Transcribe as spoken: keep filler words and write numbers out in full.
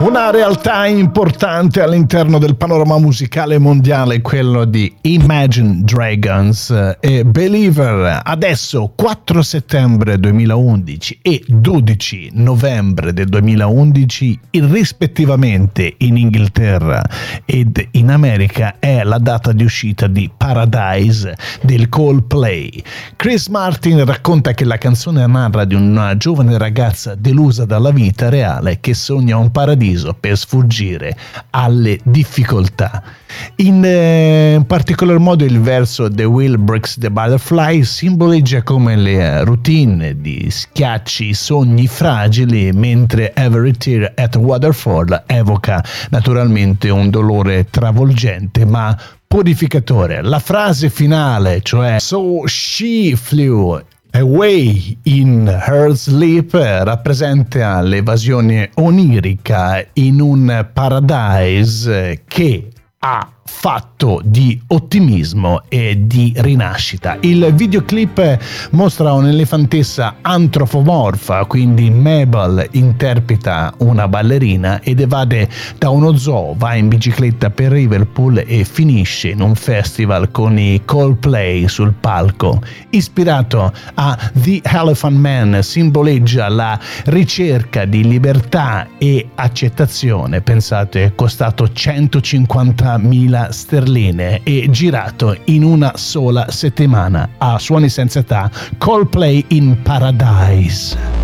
Una realtà importante all'interno del panorama musicale mondiale, quello di Imagine Dragons e Believer. Adesso quattro settembre duemilaundici e dodici novembre del duemilaundici, rispettivamente in Inghilterra ed in America, è la data di uscita di Paradise del Coldplay. Chris Martin racconta che la canzone narra di una giovane ragazza delusa dalla vita reale che sogna un paradiso per sfuggire alle difficoltà. In eh, particolar modo il verso The Wheel Breaks the Butterfly simboleggia come le routine di schiacci sogni fragili, mentre Every Tear at a Waterfall evoca naturalmente un dolore travolgente ma purificatore. La frase finale, cioè So she flew away in her sleep, rappresenta l'evasione onirica in un paradise che ha fatto di ottimismo e di rinascita. Il videoclip mostra un'elefantessa antropomorfa, quindi Mabel interpreta una ballerina ed evade da uno zoo, va in bicicletta per Liverpool e finisce in un festival con i Coldplay sul palco. Ispirato a The Elephant Man, simboleggia la ricerca di libertà e accettazione. Pensate, è costato centocinquantamila sterline e girato in una sola settimana. A suoni senza età, Coldplay in Paradise.